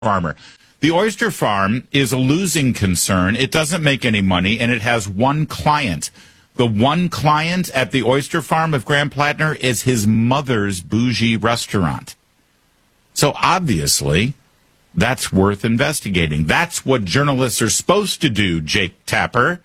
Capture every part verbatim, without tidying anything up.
farmer. The oyster farm is a losing concern. It doesn't make any money, and it has one client. The one client at the oyster farm of Graham Plattner is his mother's bougie restaurant. So obviously, that's worth investigating. That's what journalists are supposed to do, Jake Tapper.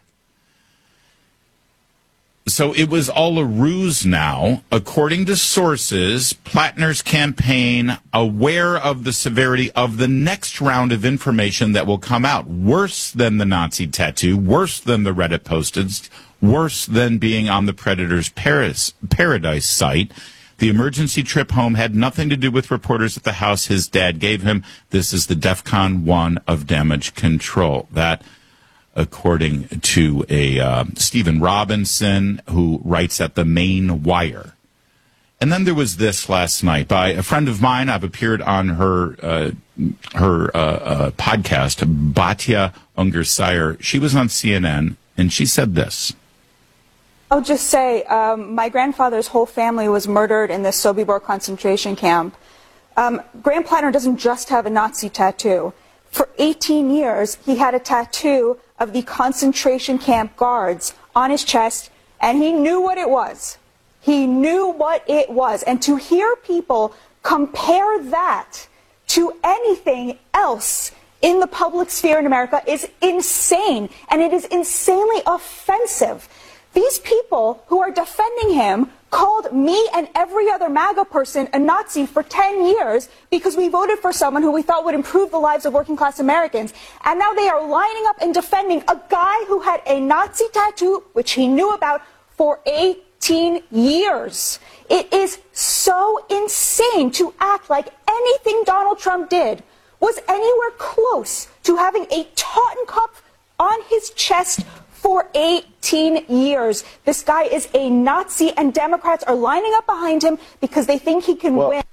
So it was all a ruse now. According to sources, Plattner's campaign, aware of the severity of the next round of information that will come out, worse than the Nazi tattoo, worse than the Reddit postings, worse than being on the Predator's Paris, Paradise site. The emergency trip home had nothing to do with reporters at the house his dad gave him. This is the DEFCON one of damage control. That, according to a uh, Stephen Robinson, who writes at the Main Wire. And then there was this last night by a friend of mine. I've appeared on her uh, her uh, uh, podcast, Batya Ungar-Sayer. She was on C N N, and she said this. I'll just say, um, my grandfather's whole family was murdered in the Sobibor concentration camp. Um, Graham Plattner doesn't just have a Nazi tattoo. For eighteen years, he had a tattoo of the concentration camp guards on his chest, and he knew what it was. He knew what it was. And to hear people compare that to anything else in the public sphere in America is insane, and it is insanely offensive. These people who are defending him called me and every other MAGA person a Nazi for ten years because we voted for someone who we thought would improve the lives of working class Americans. And now they are lining up and defending a guy who had a Nazi tattoo, which he knew about, for eighteen years. It is so insane to act like anything Donald Trump did was anywhere close to having a Totenkopf on his chest for eighteen years. This guy is a Nazi, and Democrats are lining up behind him because they think he can well, win.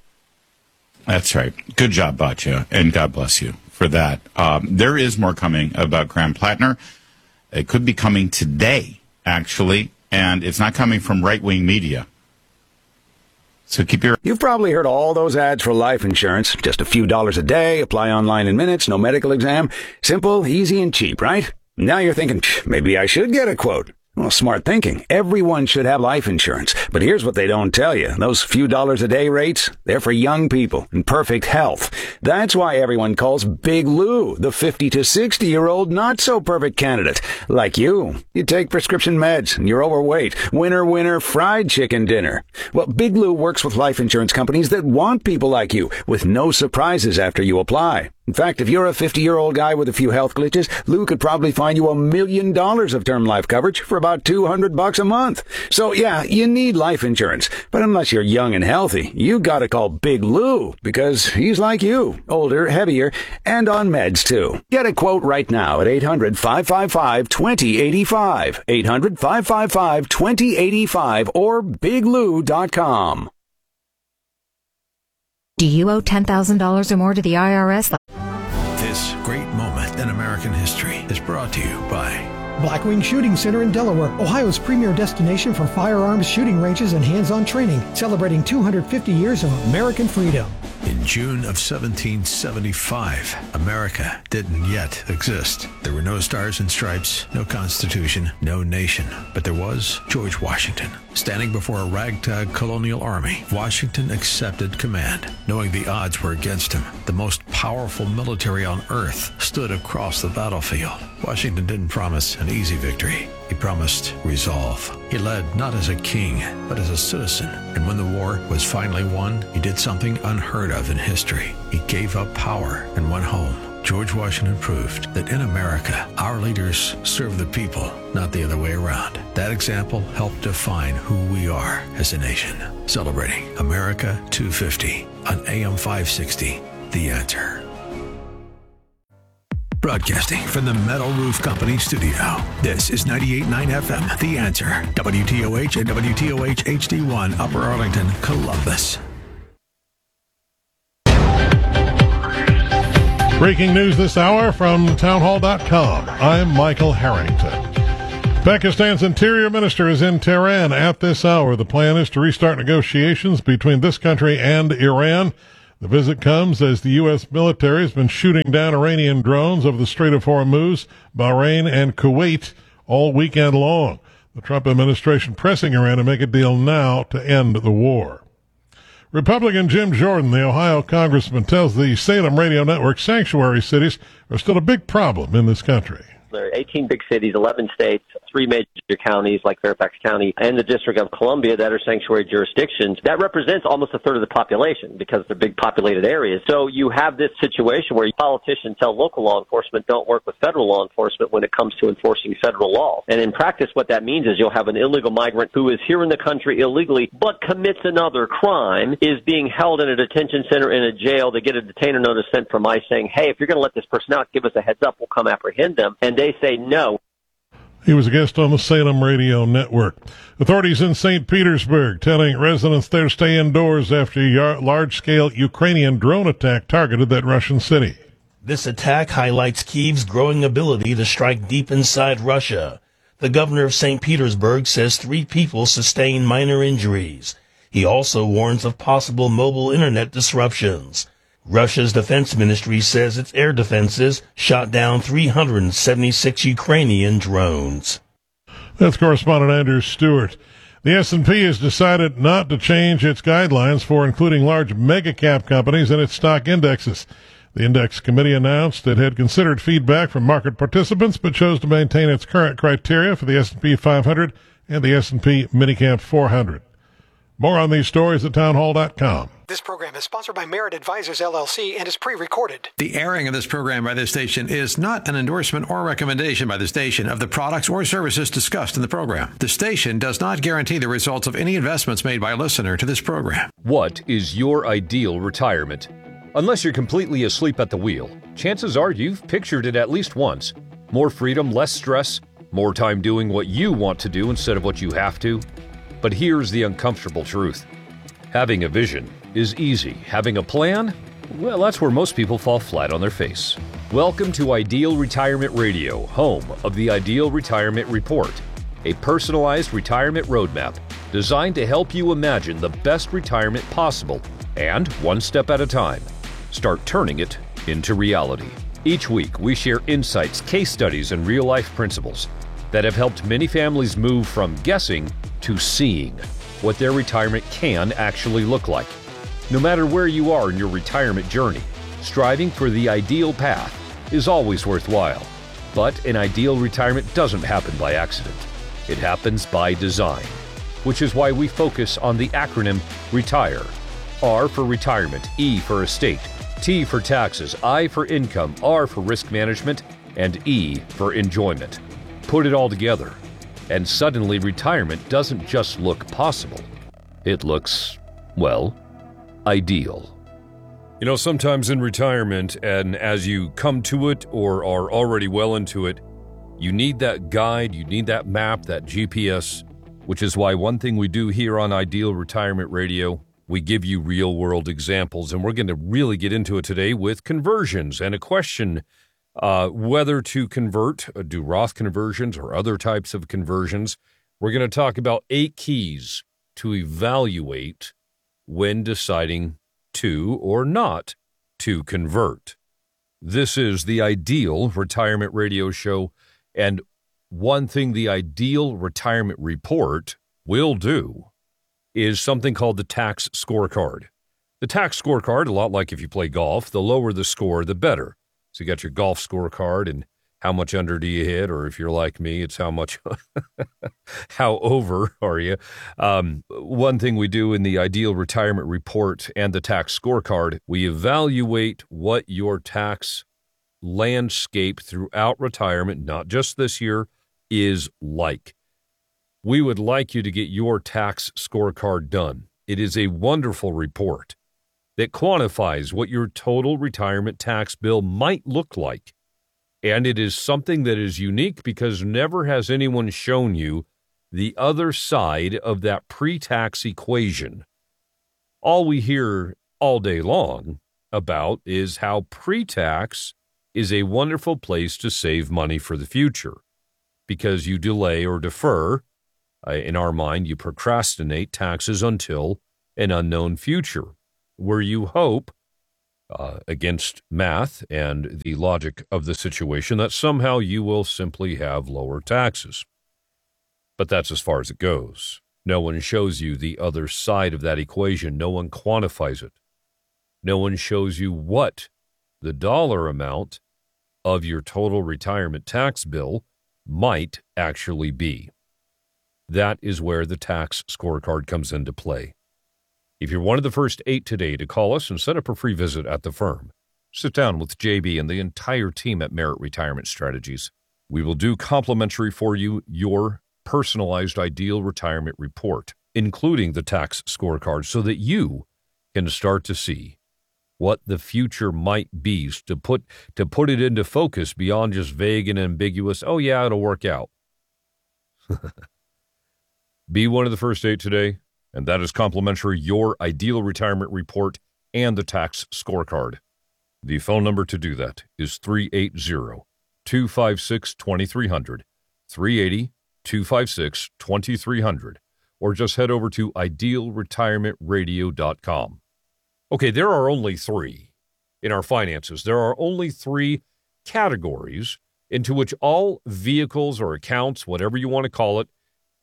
That's right. Good job, Batya, and God bless you for that. Um, there is more coming about Graham Plattner. It could be coming today, actually, and it's not coming from right-wing media. So keep your... You've probably heard all those ads for life insurance. Just a few dollars a day, apply online in minutes, no medical exam. Simple, easy, and cheap, right? Now you're thinking, maybe I should get a quote. Well, smart thinking. Everyone should have life insurance. But here's what they don't tell you. Those few dollars a day rates, they're for young people in perfect health. That's why everyone calls Big Lou the fifty to sixty-year-old not-so-perfect candidate. Like you. You take prescription meds, and you're overweight. Winner, winner, fried chicken dinner. Well, Big Lou works with life insurance companies that want people like you, with no surprises after you apply. In fact, if you're a fifty-year-old guy with a few health glitches, Lou could probably find you a million dollars of term life coverage for about two hundred bucks a month. So yeah, you need life insurance. But unless you're young and healthy, you gotta call Big Lou, because he's like you, older, heavier, and on meds too. Get a quote right now at eight hundred, five five five, two zero eight five, eight hundred, five five five, two zero eight five, or big lou dot com. Do you owe ten thousand dollars or more to the I R S? This great moment in American history is brought to you by Blackwing Shooting Center in Delaware, Ohio's premier destination for firearms shooting ranges and hands-on training, celebrating two hundred fifty years of American freedom. In June of seventeen seventy-five, America didn't yet exist. There were no stars and stripes, no constitution, no nation. But there was George Washington. Standing before a ragtag colonial army, Washington accepted command, knowing the odds were against him. The most powerful military on earth stood across the battlefield. Washington didn't promise an easy victory. He promised resolve. He led not as a king, but as a citizen. And when the war was finally won, he did something unheard of in history. He gave up power and went home. George Washington proved that in America, our leaders serve the people, not the other way around. That example helped define who we are as a nation. Celebrating America two fifty on A M five sixty, The Answer. Broadcasting from the Metal Roof Company studio, this is ninety-eight point nine F M, The Answer, W T O H and W T O H H D one, Upper Arlington, Columbus. Breaking news this hour from townhall dot com. I'm Michael Harrington. Pakistan's interior minister is in Tehran at this hour. The plan is to restart negotiations between this country and Iran. The visit comes as the U S military has been shooting down Iranian drones over the Strait of Hormuz, Bahrain, and Kuwait all weekend long. The Trump administration pressing Iran to make a deal now to end the war. Republican Jim Jordan, the Ohio congressman, tells the Salem Radio Network sanctuary cities are still a big problem in this country. There are eighteen big cities, eleven states, three major counties like Fairfax County and the District of Columbia that are sanctuary jurisdictions. That represents almost a third of the population because they're big populated areas. So you have this situation where politicians tell local law enforcement don't work with federal law enforcement when it comes to enforcing federal law. And in practice, what that means is you'll have an illegal migrant who is here in the country illegally but commits another crime, is being held in a detention center in a jail. They get a detainer notice sent from ICE saying, hey, if you're going to let this person out, give us a heads up. We'll come apprehend them. And they say no. He was a guest on the Salem Radio Network. Authorities in Saint Petersburg telling residents there to stay indoors after a large-scale Ukrainian drone attack targeted that Russian city. This attack highlights Kyiv's growing ability to strike deep inside Russia. The governor of Saint Petersburg says three people sustained minor injuries. He also warns of possible mobile internet disruptions. Russia's defense ministry says its air defenses shot down three hundred seventy-six Ukrainian drones. That's correspondent Andrew Stewart. The S and P has decided not to change its guidelines for including large mega-cap companies in its stock indexes. The index committee announced it had considered feedback from market participants but chose to maintain its current criteria for the S and P five hundred and the S and P Minicap four hundred. More on these stories at townhall dot com. This program is sponsored by Merit Advisors, L L C, and is pre-recorded. The airing of this program by this station is not an endorsement or recommendation by the station of the products or services discussed in the program. The station does not guarantee the results of any investments made by a listener to this program. What is your ideal retirement? Unless you're completely asleep at the wheel, chances are you've pictured it at least once. More freedom, less stress, more time doing what you want to do instead of what you have to. But here's the uncomfortable truth. Having a vision is easy. Having a plan? Well, that's where most people fall flat on their face. Welcome to Ideal Retirement Radio, home of the Ideal Retirement Report, a personalized retirement roadmap designed to help you imagine the best retirement possible and, one step at a time, start turning it into reality. Each week, we share insights, case studies, and real-life principles that have helped many families move from guessing to seeing what their retirement can actually look like. No matter where you are in your retirement journey, striving for the ideal path is always worthwhile. But an ideal retirement doesn't happen by accident. It happens by design, which is why we focus on the acronym RETIRE. R for retirement, E for estate, T for taxes, I for income, R for risk management, and E for enjoyment. Put it all together, and suddenly retirement doesn't just look possible. It looks, well, ideal. You know, sometimes in retirement, and as you come to it or are already well into it, you need that guide, you need that map, that G P S, which is why one thing we do here on Ideal Retirement Radio, we give you real-world examples, and we're going to really get into it today with conversions and a question uh, whether to convert, uh, do Roth conversions or other types of conversions. We're going to talk about eight keys to evaluate when deciding to or not to convert. This is the Ideal Retirement Radio Show, and one thing the Ideal Retirement Report will do is something called the tax scorecard. The tax scorecard, a lot like if you play golf, the lower the score, the better. So you got your golf scorecard and how much under do you hit, or if you're like me, it's how much, how over are you? Um, one thing we do in the Ideal Retirement Report and the tax scorecard, we evaluate what your tax landscape throughout retirement, not just this year, is like. We would like you to get your tax scorecard done. It is a wonderful report that quantifies what your total retirement tax bill might look like. And it is something that is unique because never has anyone shown you the other side of that pre-tax equation. All we hear all day long about is how pre-tax is a wonderful place to save money for the future because you delay or defer. Uh, in our mind, you procrastinate taxes until an unknown future, where you hope uh, against math and the logic of the situation that somehow you will simply have lower taxes. But that's as far as it goes. No one shows you the other side of that equation. No one quantifies it. No one shows you what the dollar amount of your total retirement tax bill might actually be. That is where the tax scorecard comes into play. If you're one of the first eight today to call us and set up a free visit at the firm, sit down with J B and the entire team at Merit Retirement Strategies. We will do complimentary for you your personalized ideal retirement report, including the tax scorecard, so that you can start to see what the future might be, to put to put it into focus beyond just vague and ambiguous, oh yeah, it'll work out. Be one of the first eight today, and that is complimentary your ideal retirement report and the tax scorecard. The phone number to do that is three eight zero, two five six, two three zero zero, three eight zero, two five six, two three zero zero, or just head over to ideal retirement radio dot com. Okay, there are only three in our finances. There are only three categories into which all vehicles or accounts, whatever you want to call it,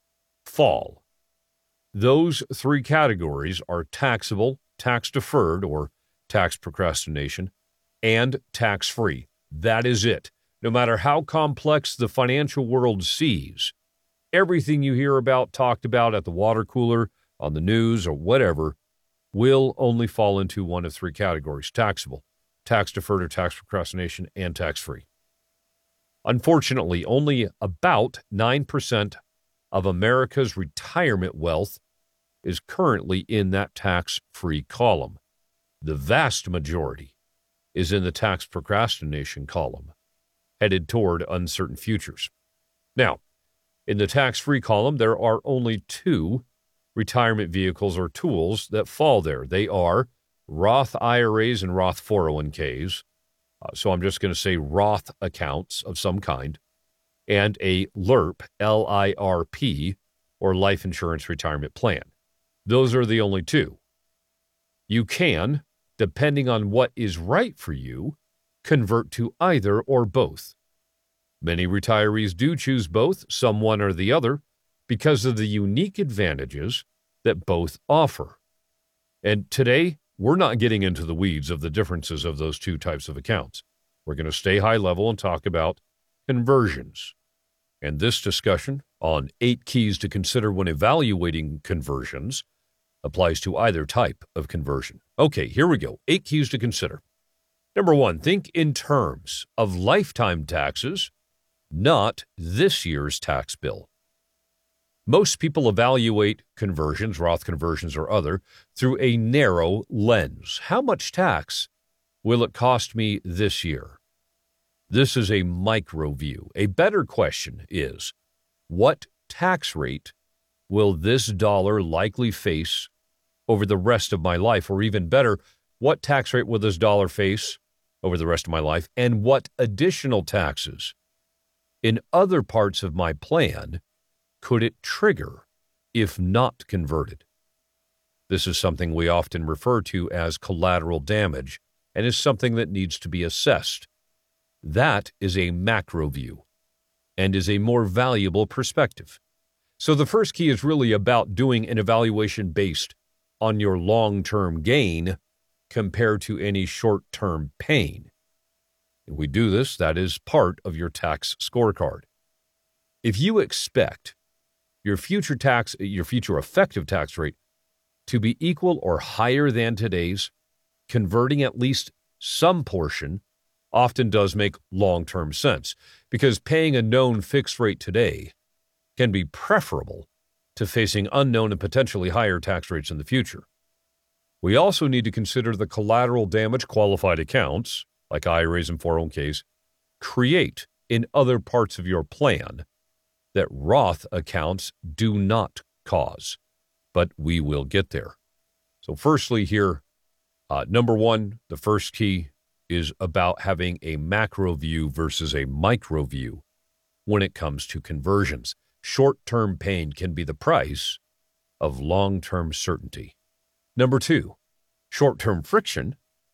fall. Those three categories are taxable, tax-deferred, or tax procrastination, and tax-free. That is it. No matter how complex the financial world sees, everything you hear about, talked about at the water cooler, on the news, or whatever, will only fall into one of three categories: taxable, tax-deferred or tax procrastination, and tax-free. Unfortunately, only about nine percent of America's retirement wealth is currently in that tax-free column. The vast majority is in the tax procrastination column, headed toward uncertain futures. Now, in the tax-free column, there are only two retirement vehicles or tools that fall there. They are Roth I R As and Roth four oh one k's. Uh, so I'm just going to say Roth accounts of some kind, and a L I R P, L I R P, or life insurance retirement plan. Those are the only two. You can, depending on what is right for you, convert to either or both. Many retirees do choose both, some one or the other, because of the unique advantages that both offer. And today, we're not getting into the weeds of the differences of those two types of accounts. We're going to stay high level and talk about conversions. And this discussion on eight keys to consider when evaluating conversions applies to either type of conversion. Okay, here we go. Eight keys to consider. Number one, think in terms of lifetime taxes, not this year's tax bill. Most people evaluate conversions, Roth conversions or other, through a narrow lens. How much tax will it cost me this year? This is a micro view. A better question is, what tax rate will this dollar likely face over the rest of my life? Or even better, what tax rate will this dollar face over the rest of my life? And what additional taxes in other parts of my plan could it trigger if not converted? This is something we often refer to as collateral damage and is something that needs to be assessed. That is a macro view and is a more valuable perspective. So the first key is really about doing an evaluation based on your long-term gain compared to any short-term pain. If we do this, that is part of your tax scorecard. If you expect your future tax, your future effective tax rate to be equal or higher than today's, converting at least some portion often does make long-term sense, because paying a known fixed rate today can be preferable to facing unknown and potentially higher tax rates in the future. We also need to consider the collateral damage qualified accounts, like I R As and four oh one k's, create in other parts of your plan that Roth accounts do not cause, but we will get there. So firstly here, uh, number one, the first key is about having a macro view versus a micro view when it comes to conversions. Short-term pain can be the price of long-term certainty. Number two, short-term friction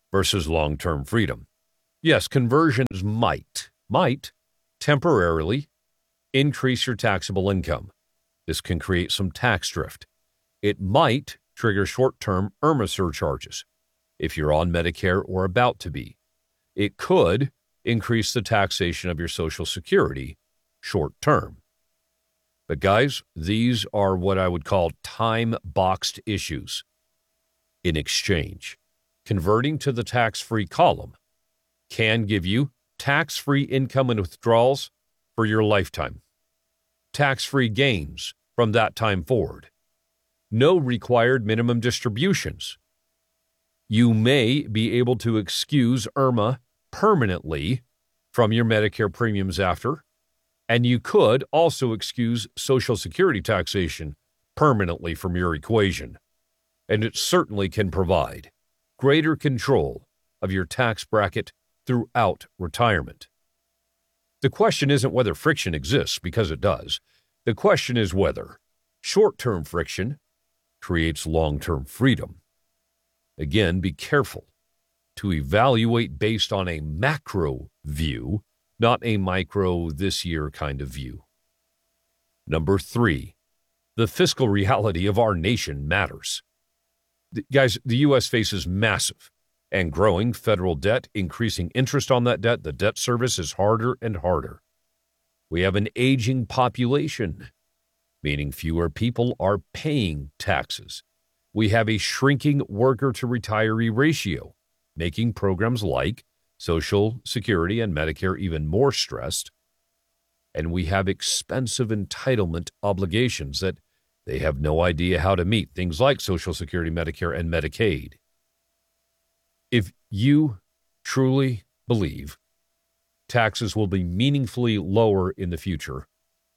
versus long-term freedom. Yes, conversions might, might temporarily increase your taxable income. This can create some tax drift. It might trigger short-term IRMA surcharges if you're on Medicare or about to be. It could increase the taxation of your Social Security short-term. But guys, these are what I would call time-boxed issues. In exchange, converting to the tax-free column can give you tax-free income and withdrawals for your lifetime, tax-free gains from that time forward, no required minimum distributions. You may be able to excuse IRMA permanently from your Medicare premiums after, and you could also excuse Social Security taxation permanently from your equation. And it certainly can provide greater control of your tax bracket throughout retirement. The question isn't whether friction exists, because it does. The question is whether short-term friction creates long-term freedom. Again, be careful to evaluate based on a macro view, not a micro this year kind of view. Number three, the fiscal reality of our nation matters. The, guys, the U S faces massive and growing federal debt, increasing interest on that debt. The debt service is harder and harder. We have an aging population, meaning fewer people are paying taxes. We have a shrinking worker-to-retiree ratio, making programs like Social Security and Medicare even more stressed. And we have expensive entitlement obligations that they have no idea how to meet, things like Social Security, Medicare, and Medicaid. If you truly believe taxes will be meaningfully lower in the future,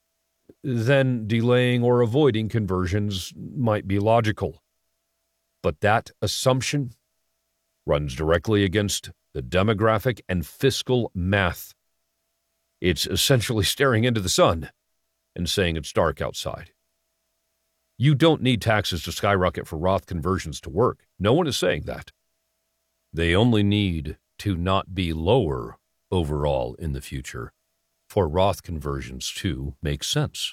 then delaying or avoiding conversions might be logical. But that assumption runs directly against the demographic and fiscal math. It's essentially staring into the sun and saying it's dark outside. You don't need taxes to skyrocket for Roth conversions to work. No one is saying that. They only need to not be lower overall in the future for Roth conversions to make sense.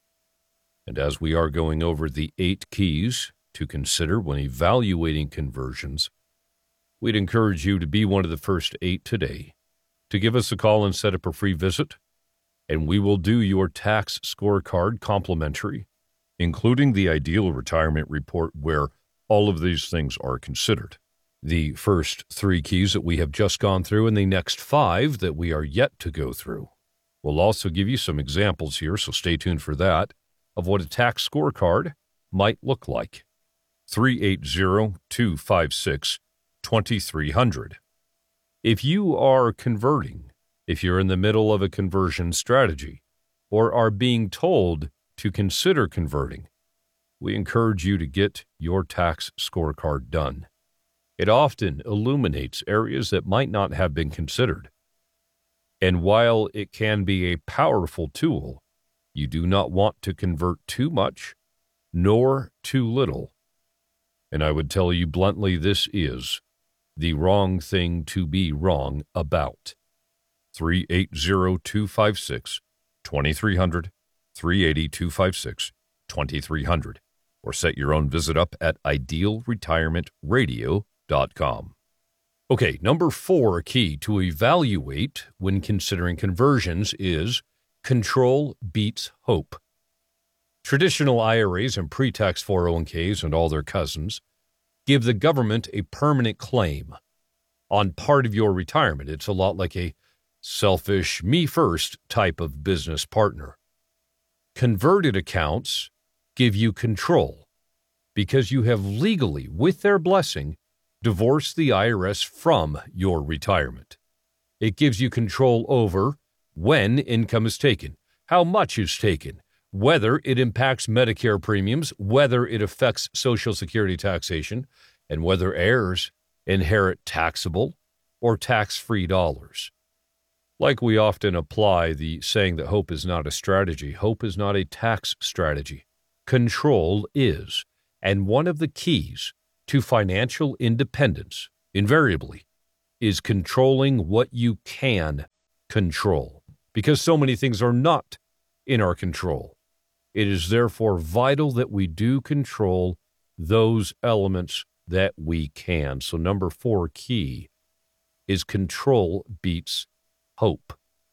And as we are going over the eight keys to consider when evaluating conversions, we'd encourage you to be one of the first eight today, to give us a call and set up a free visit, and we will do your tax scorecard complimentary, including the ideal retirement report where all of these things are considered. The first three keys that we have just gone through and the next five that we are yet to go through. We'll also give you some examples here, so stay tuned for that, of what a tax scorecard might look like. three eight zero, two five six, two three zero zero. If you are converting, if you're in the middle of a conversion strategy, or are being told to consider converting, we encourage you to get your tax scorecard done. It often illuminates areas that might not have been considered. And while it can be a powerful tool, you do not want to convert too much, nor too little. And I would tell you bluntly, this is the wrong thing to be wrong about. three eight zero, two five six, two three zero zero, three eight zero, two five six, two three zero zero, or set your own visit up at ideal retirement radio dot com. Okay, number four key to evaluate when considering conversions is control beats hope. Traditional I R As and pre-tax four oh one k's and all their cousins give the government a permanent claim on part of your retirement. It's a lot like a selfish, me-first type of business partner. Converted accounts give you control because you have legally, with their blessing, divorced the I R S from your retirement. It gives you control over when income is taken, how much is taken, whether it impacts Medicare premiums, whether it affects Social Security taxation, and whether heirs inherit taxable or tax-free dollars. Like we often apply the saying that hope is not a strategy, hope is not a tax strategy. Control is, and one of the keys to financial independence invariably, is controlling what you can control, because so many things are not in our control. It is therefore vital that we do control those elements that we can. So number four key is control beats hope.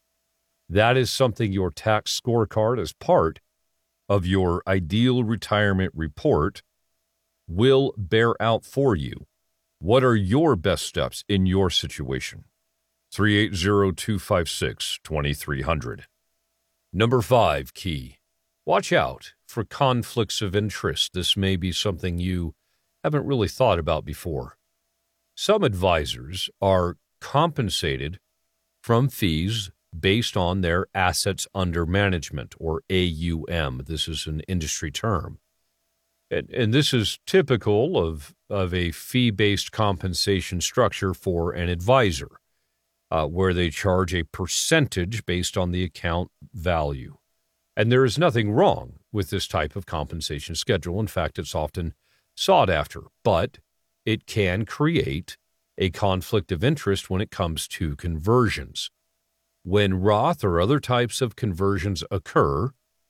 That is something your tax scorecard, as part of your ideal retirement report, will bear out for you. What are your best steps in your situation? three eight zero, two five six, two three zero zero. Number five key, watch out for conflicts of interest. This may be something you haven't really thought about before. Some advisors are compensated from fees based on their assets under management, or A U M. This is an industry term. And, and this is typical of, of a fee-based compensation structure for an advisor, uh, where they charge a percentage based on the account value. And there is nothing wrong with this type of compensation schedule. In fact, it's often sought after, but it can create a conflict of interest when it comes to conversions. When Roth or other types of conversions occur,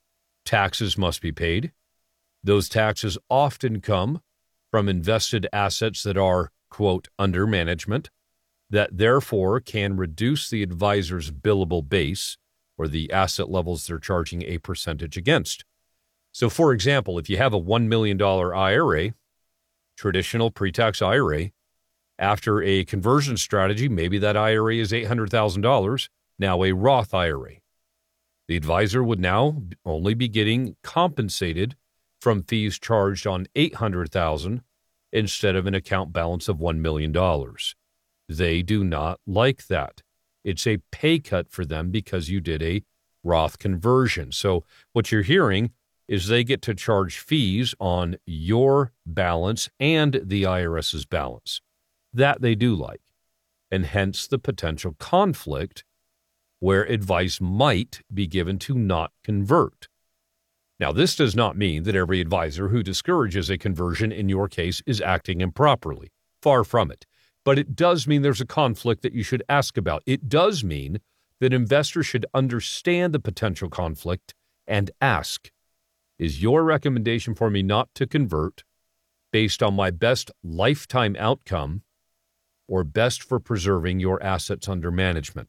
taxes must be paid. Those taxes often come from invested assets that are, quote, under management, that therefore can reduce the advisor's billable base, or the asset levels they're charging a percentage against. So, for example, if you have a one million dollars I R A, traditional pre-tax I R A, after a conversion strategy, maybe that I R A is eight hundred thousand dollars, now a Roth I R A. The advisor would now only be getting compensated from fees charged on eight hundred thousand dollars instead of an account balance of one million dollars. They do not like that. It's a pay cut for them because you did a Roth conversion. So what you're hearing is they get to charge fees on your balance and the IRS's balance. That they do like, and hence the potential conflict where advice might be given to not convert. Now, this does not mean that every advisor who discourages a conversion in your case is acting improperly. Far from it. But it does mean there's a conflict that you should ask about. It does mean that investors should understand the potential conflict and ask, is your recommendation for me not to convert based on my best lifetime outcome or best for preserving your assets under management?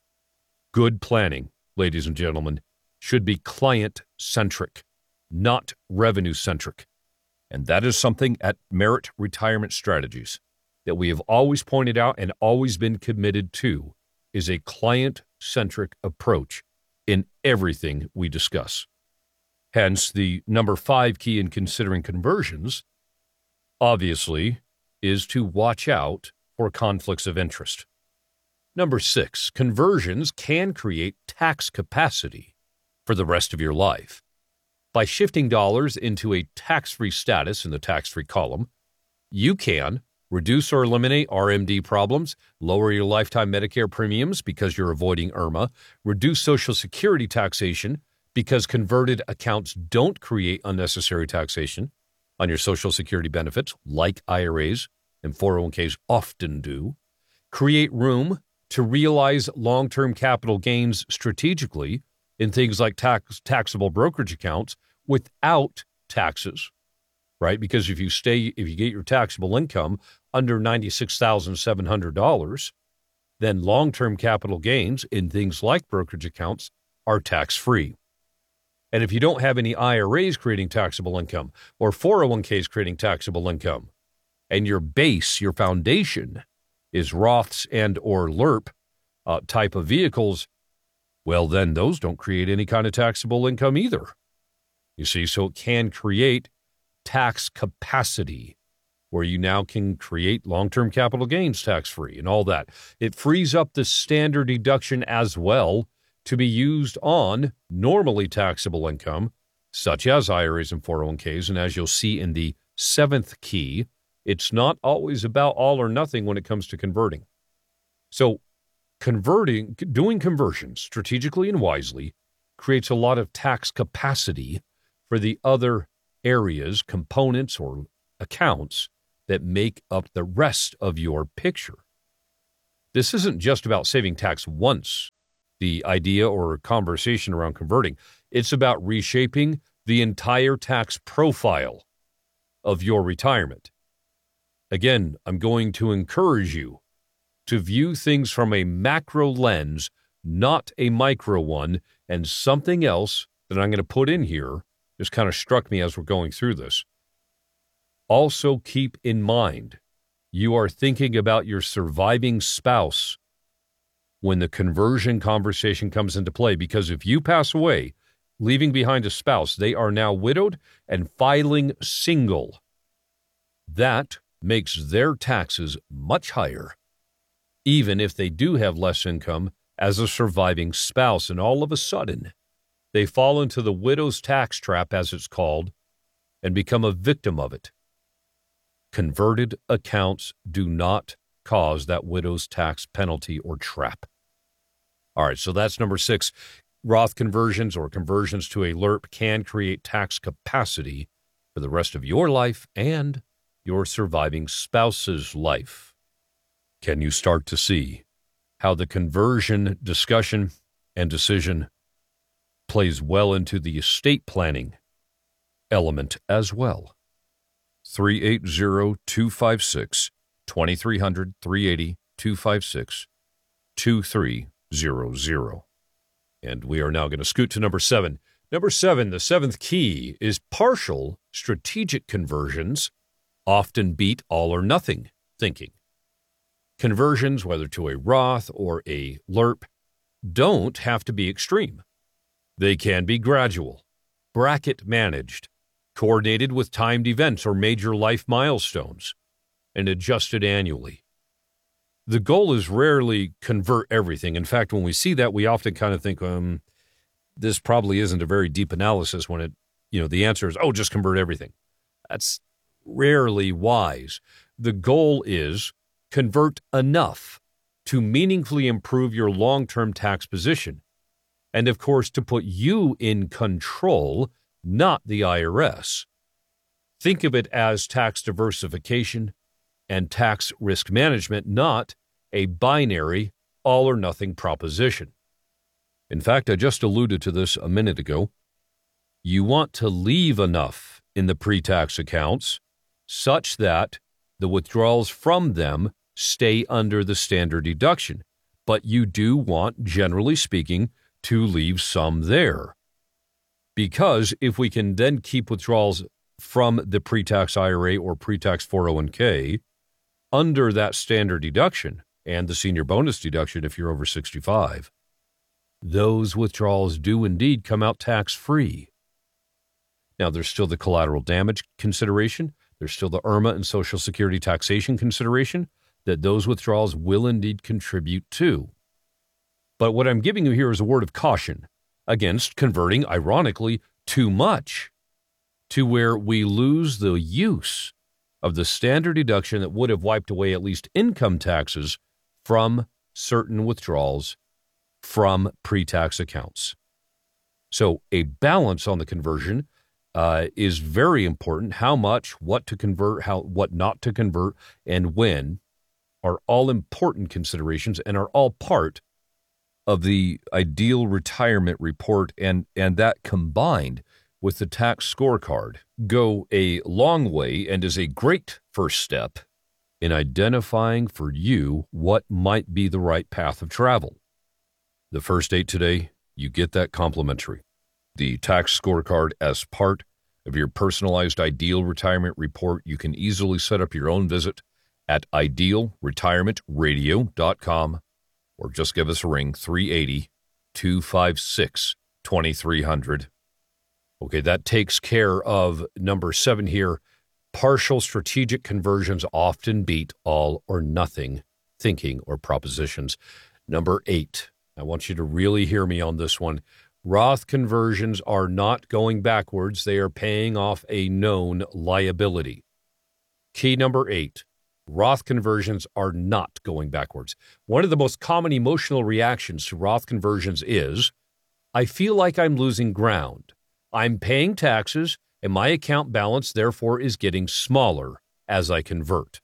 Good planning, ladies and gentlemen, should be client-centric, not revenue-centric. And that is something at Merit Retirement Strategies that we have always pointed out and always been committed to, is a client-centric approach in everything we discuss. Hence, the number five key in considering conversions, obviously, is to watch out for conflicts of interest. Number six, conversions can create tax capacity for the rest of your life. By shifting dollars into a tax-free status in the tax-free column, you can reduce or eliminate R M D problems, lower your lifetime Medicare premiums because you're avoiding I R M A, reduce Social Security taxation because converted accounts don't create unnecessary taxation on your Social Security benefits like I R As and four oh one k's often do, create room to realize long-term capital gains strategically in things like tax, taxable brokerage accounts without taxes, right? Because if you stay, if you get your taxable income under ninety-six thousand seven hundred dollars, then long-term capital gains in things like brokerage accounts are tax-free. And if you don't have any I R As creating taxable income or four oh one k's creating taxable income, and your base, your foundation, is Roths and or L R P uh, type of vehicles, well, then those don't create any kind of taxable income either. You see, so it can create tax capacity where you now can create long-term capital gains tax-free and all that. It frees up the standard deduction as well to be used on normally taxable income, such as I R As and four oh one k's. And as you'll see in the seventh key, it's not always about all or nothing when it comes to converting. So converting, doing conversions strategically and wisely creates a lot of tax capacity for the other areas, components, or accounts that make up the rest of your picture. This isn't just about saving tax once, the idea or conversation around converting. It's about reshaping the entire tax profile of your retirement. Again, I'm going to encourage you to view things from a macro lens, not a micro one. And something else that I'm going to put in here just kind of struck me as we're going through this. Also keep in mind, you are thinking about your surviving spouse when the conversion conversation comes into play, because if you pass away, leaving behind a spouse, they are now widowed and filing single. That makes their taxes much higher, even if they do have less income as a surviving spouse, and all of a sudden, they fall into the widow's tax trap, as it's called, and become a victim of it. Converted accounts do not cause that widow's tax penalty or trap. All right, so that's number six. Roth conversions or conversions to a L R P can create tax capacity for the rest of your life and your surviving spouse's life. Can you start to see how the conversion discussion and decision plays well into the estate planning element as well? three eight zero, two five six, two three zero zero, three eight zero, two five six, two three zero zero. And we are now going to scoot to number seven. Number seven, the seventh key, is partial strategic conversions often beat all or nothing thinking. Conversions, whether to a Roth or a L R P, don't have to be extreme. They can be gradual, bracket managed, coordinated with timed events or major life milestones, and adjusted annually. The goal is rarely convert everything. In fact, when we see that, we often kind of think, um, this probably isn't a very deep analysis when it, you know, the answer is, oh, just convert everything. That's rarely wise. The goal is convert enough to meaningfully improve your long-term tax position. And of course, to put you in control, not the I R S. Think of it as tax diversification and tax risk management, not a binary all or nothing proposition. In fact, I just alluded to this a minute ago. You want to leave enough in the pre-tax accounts such that the withdrawals from them stay under the standard deduction. But you do want, generally speaking, to leave some there. Because if we can then keep withdrawals from the pre-tax I R A or pre-tax four oh one k under that standard deduction and the senior bonus deduction if you're over sixty-five, those withdrawals do indeed come out tax-free. Now, there's still the collateral damage consideration. There's still the I R M A and Social Security taxation consideration that those withdrawals will indeed contribute to. But what I'm giving you here is a word of caution against converting, ironically, too much to where we lose the use of the standard deduction that would have wiped away at least income taxes from certain withdrawals from pre-tax accounts. So a balance on the conversion uh, is very important. How much, what to convert, how, what not to convert, and when are all important considerations and are all part of the ideal retirement report, and, and that combined with the tax scorecard go a long way and is a great first step in identifying for you what might be the right path of travel. The first date today, you get that complimentary. The tax scorecard as part of your personalized ideal retirement report. You can easily set up your own visit at ideal retirement radio dot com or just give us a ring, three eight zero, two five six, two three zero zero. Okay, that takes care of number seven here. Partial strategic conversions often beat all or nothing thinking or propositions. Number eight, I want you to really hear me on this one. Roth conversions are not going backwards. They are paying off a known liability. Key number eight, Roth conversions are not going backwards. One of the most common emotional reactions to Roth conversions is, I feel like I'm losing ground. I'm paying taxes, and my account balance, therefore, is getting smaller as I convert.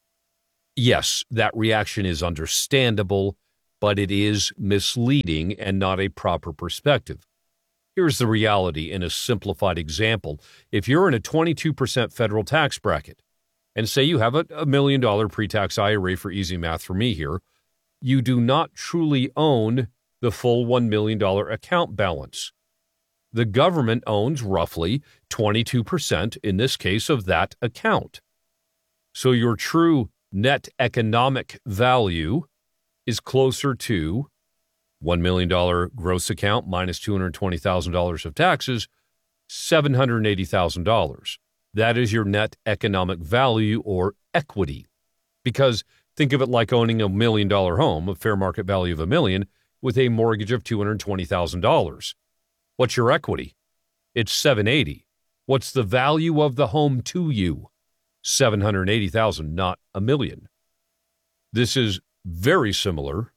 Yes, that reaction is understandable, but it is misleading and not a proper perspective. Here's the reality in a simplified example. If you're in a twenty-two percent federal tax bracket, and say you have a, a million dollar pre-tax I R A, for easy math for me here, you do not truly own the full one million dollars account balance. The government owns roughly twenty-two percent in this case of that account. So your true net economic value is closer to one million dollars gross account minus two hundred twenty thousand dollars of taxes, seven hundred eighty thousand dollars. That is your net economic value or equity. Because think of it like owning a million dollar home, a fair market value of a million, with a mortgage of two hundred twenty thousand dollars. What's your equity? It's seven hundred eighty thousand dollars. What's the value of the home to you? seven hundred eighty thousand dollars, not a million. This is very similar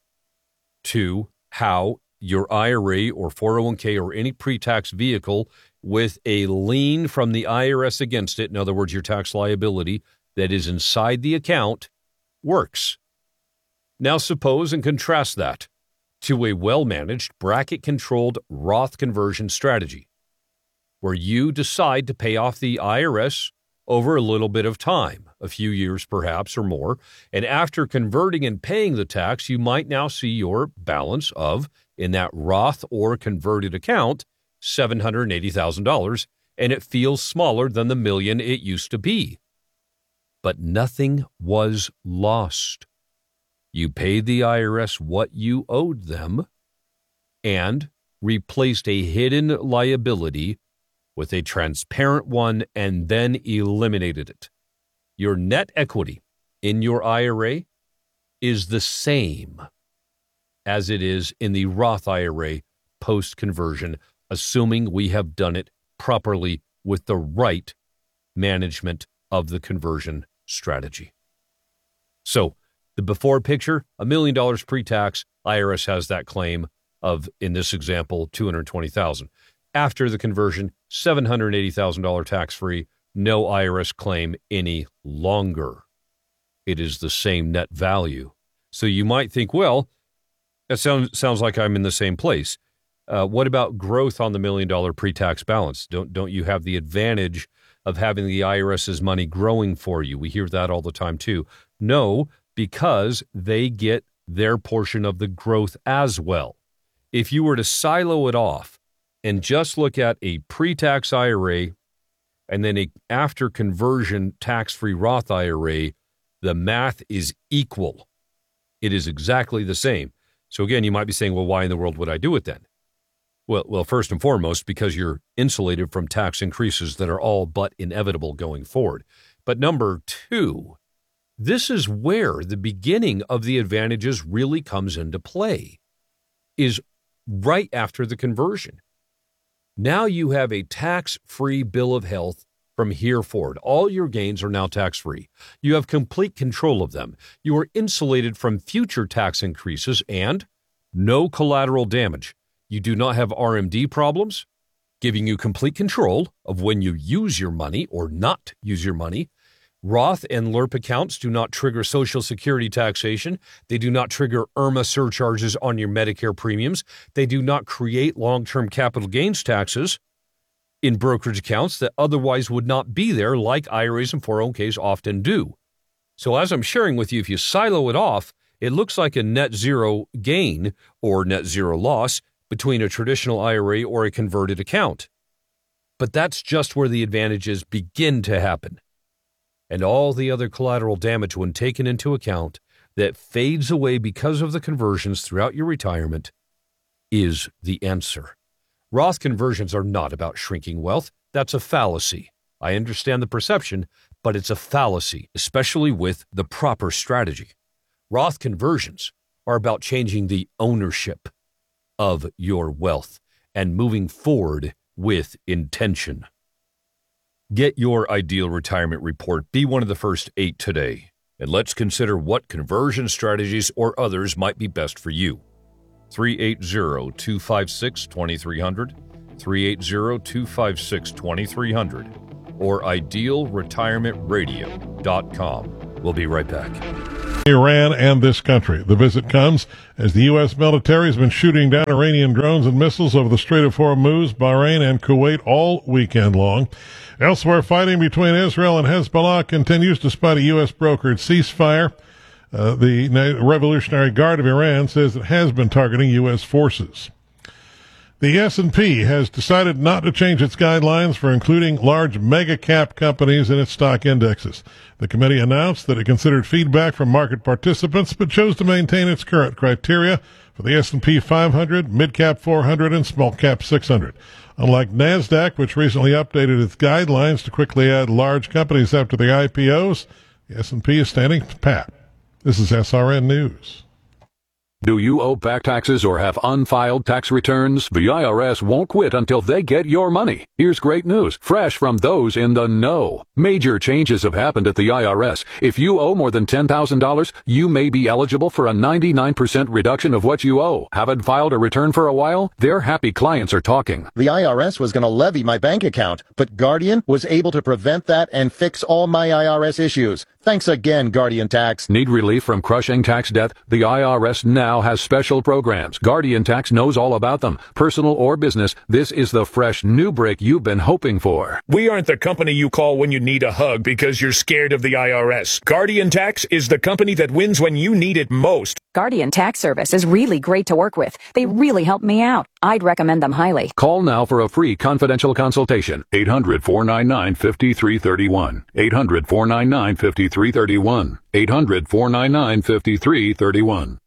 to how your I R A or four oh one k or any pre-tax vehicle with a lien from the I R S against it, in other words, your tax liability that is inside the account, works. Now suppose and contrast that to a well-managed, bracket-controlled Roth conversion strategy, where you decide to pay off the I R S over a little bit of time, a few years perhaps or more, and after converting and paying the tax, you might now see your balance of, in that Roth or converted account, seven hundred eighty thousand dollars, and it feels smaller than the million it used to be. But nothing was lost. You paid the I R S what you owed them and replaced a hidden liability with a transparent one and then eliminated it. Your net equity in your I R A is the same as it is in the Roth I R A post-conversion, assuming we have done it properly with the right management of the conversion strategy. So, the before picture, a million dollars pre-tax, I R S has that claim of, in this example, two hundred twenty thousand dollars. After the conversion, seven hundred eighty thousand dollars tax-free, no I R S claim any longer. It is the same net value. So you might think, well, that sounds sounds like I'm in the same place. Uh, what about growth on the million-dollar pre-tax balance? Don't don't you have the advantage of having the IRS's money growing for you? We hear that all the time too. No, because they get their portion of the growth as well. If you were to silo it off and just look at a pre-tax I R A and then a after conversion tax-free Roth I R A, the math is equal. It is exactly the same. So again, you might be saying, well, why in the world would I do it then? Well, well, first and foremost, because you're insulated from tax increases that are all but inevitable going forward. But number two, this is where the beginning of the advantages really comes into play, is right after the conversion. Now you have a tax-free bill of health from here forward. All your gains are now tax-free. You have complete control of them. You are insulated from future tax increases and no collateral damage. You do not have R M D problems, giving you complete control of when you use your money or not use your money. Roth and L R P accounts do not trigger Social Security taxation. They do not trigger I R M A surcharges on your Medicare premiums. They do not create long-term capital gains taxes in brokerage accounts that otherwise would not be there, like I R As and four oh one k's often do. So as I'm sharing with you, if you silo it off, it looks like a net zero gain or net zero loss between a traditional I R A or a converted account. But that's just where the advantages begin to happen. And all the other collateral damage, when taken into account, that fades away because of the conversions throughout your retirement, is the answer. Roth conversions are not about shrinking wealth. That's a fallacy. I understand the perception, but it's a fallacy, especially with the proper strategy. Roth conversions are about changing the ownership of your wealth and moving forward with intention. Get your ideal retirement report. Be one of the first eight today. And let's consider what conversion strategies or others might be best for you. three eight zero, two five six, two three zero zero, three eight zero, two five six, two three zero zero, or ideal retirement radio dot com. We'll be right back. Iran and this country. The visit comes as the U S military has been shooting down Iranian drones and missiles over the Strait of Hormuz, Bahrain, and Kuwait all weekend long. Elsewhere, fighting between Israel and Hezbollah continues despite a U S brokered ceasefire. Uh, the Revolutionary Guard of Iran says it has been targeting U S forces. The S and P has decided not to change its guidelines for including large mega-cap companies in its stock indexes. The committee announced that it considered feedback from market participants, but chose to maintain its current criteria for the S and P five hundred, mid-cap four hundred, and small-cap six hundred. Unlike NASDAQ, which recently updated its guidelines to quickly add large companies after the I P Os, the S and P is standing pat. This is S R N News. Do you owe back taxes or have unfiled tax returns? The I R S won't quit until they get your money. Here's great news, fresh from those in the know. Major changes have happened at the I R S. If you owe more than ten thousand dollars, you may be eligible for a ninety-nine percent reduction of what you owe. Haven't filed a return for a while? Their happy clients are talking. The I R S was going to levy my bank account, but Guardian was able to prevent that and fix all my I R S issues. Thanks again, Guardian Tax. Need relief from crushing tax debt? The I R S now has special programs. Guardian Tax knows all about them. Personal or business, this is the fresh new break you've been hoping for. We aren't the company you call when you need a hug because you're scared of the I R S. Guardian Tax is the company that wins when you need it most. Guardian Tax Service is really great to work with. They really help me out. I'd recommend them highly. Call now for a free confidential consultation. eight hundred, four nine nine, five three three one. eight hundred, four nine nine, five three three one. eight hundred, four nine nine, five three three one.